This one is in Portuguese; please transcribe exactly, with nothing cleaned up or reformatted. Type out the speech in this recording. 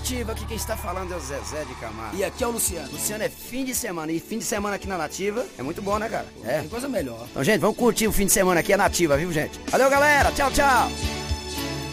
Nativa, aqui quem está falando é o Zezé de Camargo. E aqui é o Luciano. Luciano, é fim de semana, e fim de semana aqui na Nativa é muito bom, né, cara? É. Tem coisa melhor. Então, gente, vamos curtir o fim de semana aqui, a Nativa, viu, gente? Valeu, galera, tchau, tchau.